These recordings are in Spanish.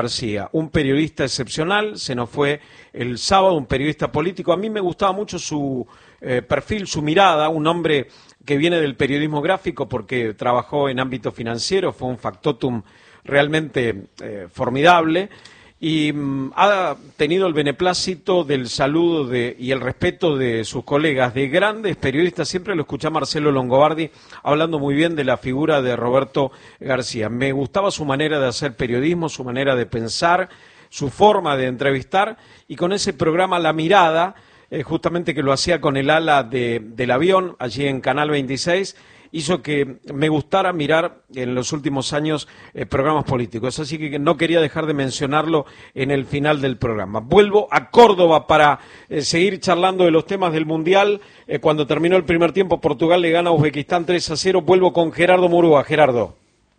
García, un periodista excepcional, se nos fue el sábado, un periodista político. A mí me gustaba mucho su perfil, su mirada, un hombre que viene del periodismo gráfico porque trabajó en ámbito financiero, fue un factotum realmente formidable y ha tenido el beneplácito del saludo y el respeto de sus colegas, de grandes periodistas. Siempre lo escuché a Marcelo Longobardi hablando muy bien de la figura de Roberto García. Me gustaba su manera de hacer periodismo, su manera de pensar, su forma de entrevistar, y con ese programa La Mirada, justamente que lo hacía con el ala del avión allí en Canal 26, hizo que me gustara mirar en los últimos años programas políticos. Así que no quería dejar de mencionarlo en el final del programa. Vuelvo a Córdoba para seguir charlando de los temas del Mundial. Cuando terminó el primer tiempo, Portugal le gana a Uzbekistán 3-0. Vuelvo con Gerardo Murúa. Gerardo.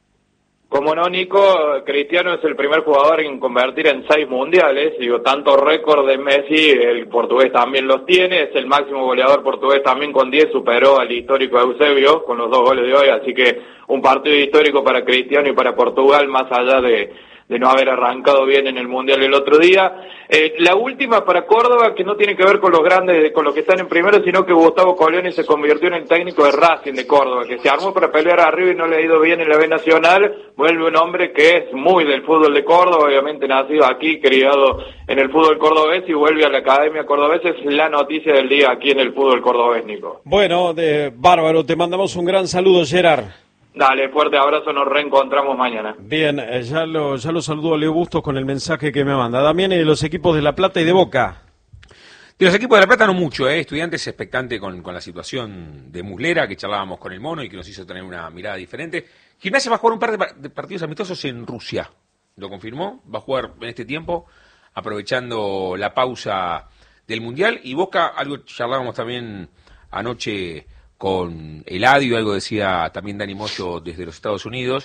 Como no, Nico, Cristiano es el primer jugador en convertir en 6 mundiales. Digo, tanto récord de Messi, el portugués también los tiene. Es el máximo goleador portugués también con 10, superó al histórico Eusebio con los 2 goles de hoy. Así que un partido histórico para Cristiano y para Portugal, más allá de no haber arrancado bien en el Mundial el otro día. La última para Córdoba, que no tiene que ver con los grandes, con los que están en primero, sino que Gustavo Coloni se convirtió en el técnico de Racing de Córdoba, que se armó para pelear arriba y no le ha ido bien en la B Nacional. Vuelve un hombre que es muy del fútbol de Córdoba, obviamente nacido aquí, criado en el fútbol cordobés, y vuelve a la Academia Cordobesa. Es la noticia del día aquí en el fútbol cordobés, Nico. Bueno, bárbaro, te mandamos un gran saludo, Gerard. Dale, fuerte abrazo, nos reencontramos mañana. Bien, ya lo saludo a Leo Bustos con el mensaje que me manda. Damián, y de los equipos de La Plata y de Boca. De los equipos de La Plata no mucho, Estudiantes expectante con la situación de Muslera, que charlábamos con el Mono y que nos hizo tener una mirada diferente. Gimnasia va a jugar un par de partidos amistosos en Rusia, lo confirmó, va a jugar en este tiempo, aprovechando la pausa del Mundial. Y Boca, algo charlábamos también anoche con Eladio, algo decía también Dani Moyo desde los Estados Unidos,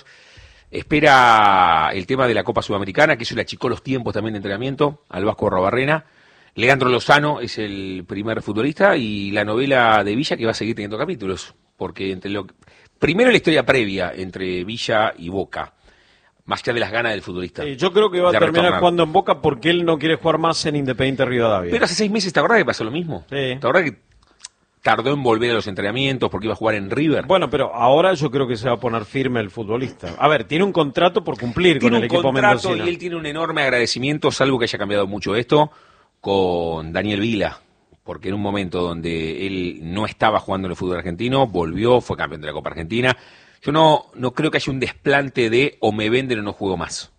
espera el tema de la Copa Sudamericana, que eso le achicó los tiempos también de entrenamiento al Vasco Robarrena. Leandro Lozano es el primer futbolista, y la novela de Villa, que va a seguir teniendo capítulos, porque primero la historia previa entre Villa y Boca, más allá de las ganas del futbolista. Yo creo que va a terminar jugando en Boca porque él no quiere jugar más en Independiente Rivadavia. Pero hace 6 meses, ¿te acordás que pasó lo mismo? Sí. ¿Te acordás que tardó en volver a los entrenamientos porque iba a jugar en River? Bueno, pero ahora yo creo que se va a poner firme el futbolista. A ver, tiene un contrato por cumplir con el equipo mendocino. Tiene un contrato y él tiene un enorme agradecimiento, salvo que haya cambiado mucho esto, con Daniel Vila, porque en un momento donde él no estaba jugando en el fútbol argentino, volvió, fue campeón de la Copa Argentina. Yo no creo que haya un desplante de o me venden o no juego más.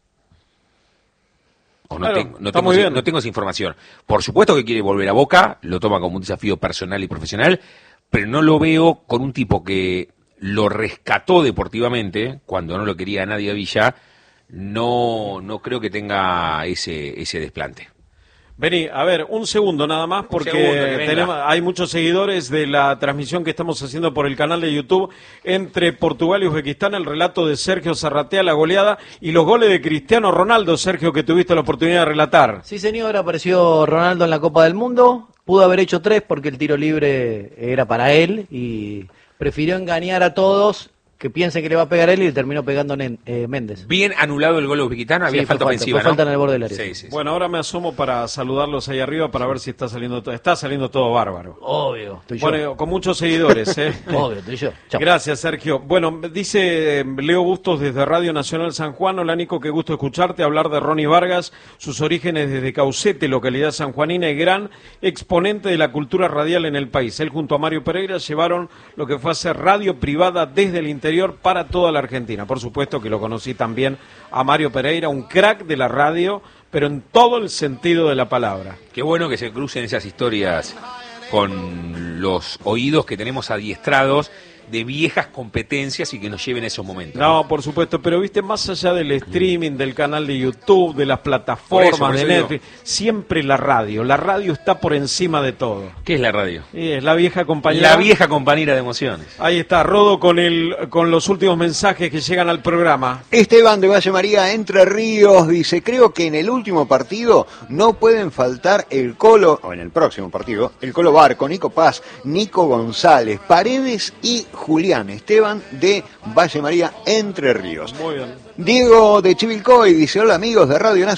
No tengo esa información. Por supuesto que quiere volver a Boca, lo toma como un desafío personal y profesional, pero no lo veo con un tipo que lo rescató deportivamente, cuando no lo quería nadie a Villa. No creo que tenga ese desplante. Vení, a ver, un segundo nada más, porque hay muchos seguidores de la transmisión que estamos haciendo por el canal de YouTube entre Portugal y Uzbekistán, el relato de Sergio Zarratea, la goleada, y los goles de Cristiano Ronaldo, Sergio, que tuviste la oportunidad de relatar. Sí, señor, apareció Ronaldo en la Copa del Mundo, pudo haber hecho 3 porque el tiro libre era para él, y prefirió engañar a todos que piense que le va a pegar él, y le terminó pegando Méndez. Bien anulado el gol uzbekistano, había falta ofensiva, ¿no? Falta en el borde del área. Sí. Bueno, ahora me asomo para saludarlos ahí arriba para ver si está saliendo todo bárbaro. Obvio, estoy yo. Bueno, con muchos seguidores, Obvio, estoy yo. Chau. Gracias, Sergio. Bueno, dice Leo Bustos desde Radio Nacional San Juan. Hola, Nico, qué gusto escucharte hablar de Ronnie Vargas, sus orígenes desde Caucete, localidad sanjuanina, y gran exponente de la cultura radial en el país. Él junto a Mario Pereira llevaron lo que fue a ser radio privada desde el interior para toda la Argentina. Por supuesto que lo conocí también a Mario Pereira, un crack de la radio, pero en todo el sentido de la palabra. Qué bueno que se crucen esas historias con los oídos que tenemos adiestrados de viejas competencias y que nos lleven a esos momentos. No, por supuesto, pero viste, más allá del streaming, del canal de YouTube, de las plataformas de Netflix, siempre la radio está por encima de todo. ¿Qué es la radio? Sí, es la vieja compañera. La vieja compañera de emociones. Ahí está, Rodo con los últimos mensajes que llegan al programa. Esteban de Valle María, Entre Ríos, dice: creo que en el último partido no pueden faltar el Colo, o en el próximo partido, el Colo Barco, Nico Paz, Nico González, Paredes y Julián Esteban de Valle María, Entre Ríos. Muy bien. Diego de Chivilcoy dice: hola amigos de Radio Nacional.